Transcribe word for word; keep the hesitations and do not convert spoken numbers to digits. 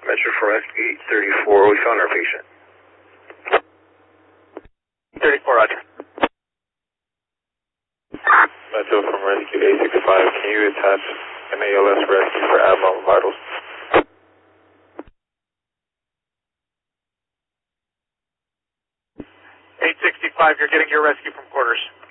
Metro for Rescue eight thirty-four, we found our patient. thirty-four, roger. Metro from Rescue eight sixty-five, can you attach M A L S rescue for abnormal vitals? eight sixty-five, you're getting your rescue from quarters.